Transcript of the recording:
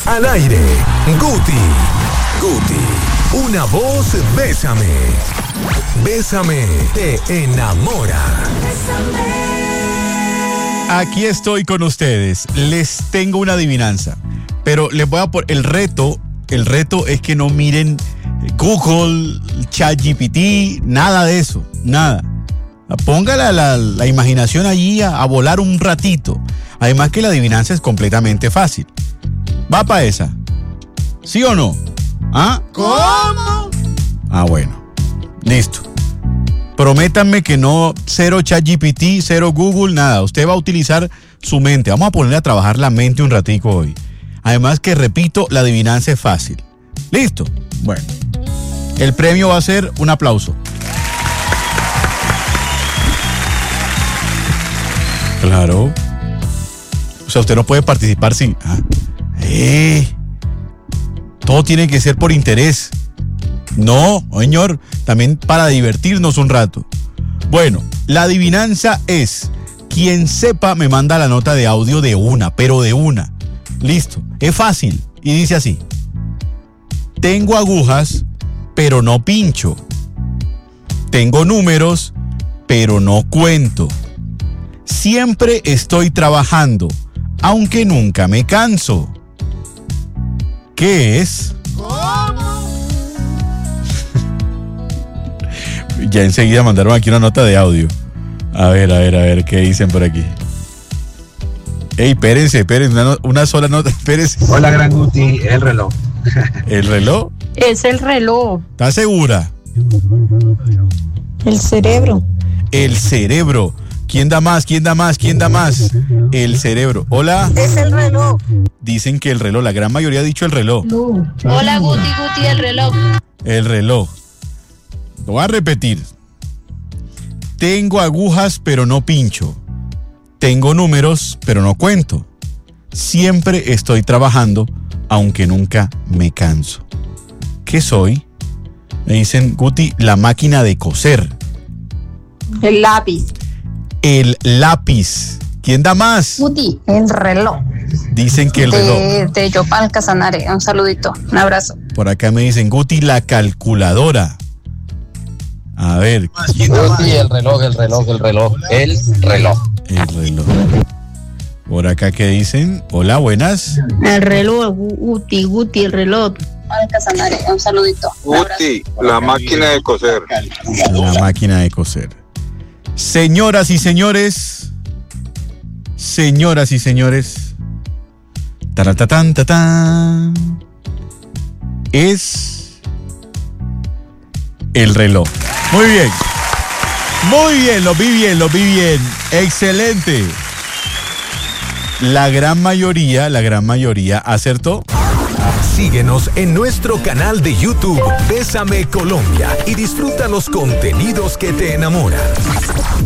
Al aire, Guti, una voz, bésame. Bésame, te enamora. Aquí estoy con ustedes. Les tengo una adivinanza. Pero les voy a poner el reto es que no miren Google, ChatGPT, nada de eso, nada. Póngala la imaginación allí a volar un ratito. Además que la adivinanza es completamente fácil. ¿Va para esa? ¿Sí o no? ¿Ah? ¿Cómo? Ah, bueno. Listo. Prométanme que no, cero ChatGPT, cero Google, nada. Usted va a utilizar su mente. Vamos a ponerle a trabajar la mente un ratico hoy. Además que, repito, la adivinanza es fácil. ¿Listo? Bueno. El premio va a ser un aplauso. Claro. O sea, usted no puede participar sin... Todo tiene que ser por interés. No, señor, también para divertirnos un rato. Bueno, la adivinanza es: quien sepa me manda la nota de audio de una, pero de una. Listo, es fácil y dice así: tengo agujas, pero no pincho. Tengo números, pero no cuento. Siempre estoy trabajando, aunque nunca me canso. ¿Qué es? ¿Cómo? Ya enseguida mandaron aquí una nota de audio. A ver, ¿qué dicen por aquí? Ey, espérense, una sola nota, espérense. Hola, Gran Guti, el reloj. ¿El reloj? Es el reloj. ¿Estás segura? El cerebro. El cerebro. ¿Quién da más? El cerebro. Hola. Es el reloj. Dicen que el reloj, la gran mayoría ha dicho el reloj. Hola, Guti, el reloj. El reloj. Lo voy a repetir. Tengo agujas, pero no pincho. Tengo números, pero no cuento. Siempre estoy trabajando, aunque nunca me canso. ¿Qué soy? Me dicen, Guti, la máquina de coser. El lápiz. El lápiz. ¿Quién da más? Guti, el reloj. Dicen que el reloj. De Yopal Casanare. Un saludito, un abrazo. Por acá me dicen, Guti, la calculadora. A ver. Guti, el reloj. El reloj. Por acá, ¿qué dicen? Hola, buenas. El reloj, Guti, el reloj. Casanare, un saludito. Guti, la máquina de coser. La máquina de coser. Señoras y señores. Taratatán, tatán. Es el reloj. Muy bien, lo vi bien. Excelente. La gran mayoría acertó. Síguenos en nuestro canal de YouTube Bésame Colombia y disfruta los contenidos que te enamoran.